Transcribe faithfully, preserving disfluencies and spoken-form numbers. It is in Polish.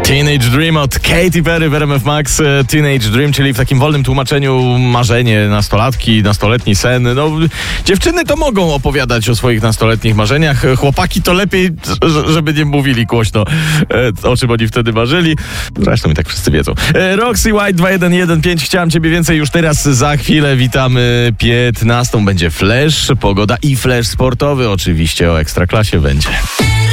Teenage Dream od Katy Perry w R M F Max. Teenage Dream, czyli w takim wolnym tłumaczeniu marzenie nastolatki, nastoletni sen. No, dziewczyny to mogą opowiadać o swoich nastoletnich marzeniach. Chłopaki to lepiej, żeby nie mówili głośno, o czym oni wtedy marzyli. Zresztą i tak wszyscy wiedzą. Roxy White dwa jeden jeden pięć. Chciałem ciebie więcej już teraz. Za chwilę witamy piętnastą. Będzie flash, pogoda i flash sportowy. Oczywiście o Ekstraklasie będzie.